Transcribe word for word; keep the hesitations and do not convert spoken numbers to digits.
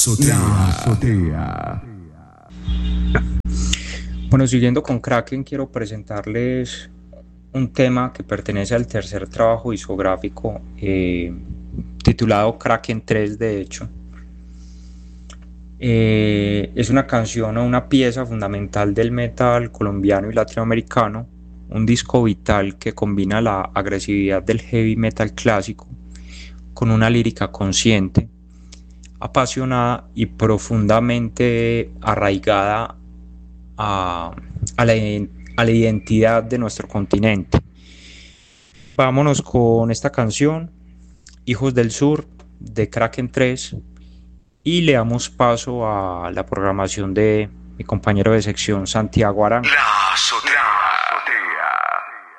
azotea. La azotea. Bueno, siguiendo con Kraken, quiero presentarles un tema que pertenece al tercer trabajo discográfico eh, titulado Kraken tres, de hecho. Eh, es una canción o una pieza fundamental del metal colombiano y latinoamericano, un disco vital que combina la agresividad del heavy metal clásico con una lírica consciente, apasionada y profundamente arraigada a, a, la, a la identidad de nuestro continente. Vámonos con esta canción, Hijos del Sur, de Kraken tres, y le damos paso a la programación de mi compañero de sección, Santiago Arango.